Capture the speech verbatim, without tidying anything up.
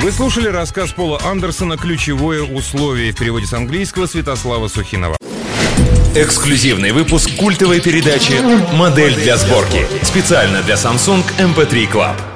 Вы слушали рассказ Пола Андерсона «Ключевое условие» в переводе с английского Святослава Сухинова. Эксклюзивный выпуск культовой передачи «Модель для сборки». Специально для Samsung эм пэ три Club.